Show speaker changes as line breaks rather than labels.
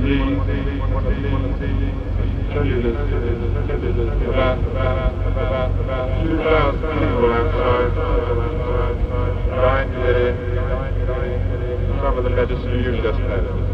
tell you this, about 2,000 people outside, trying to get in some of the medicine you just had.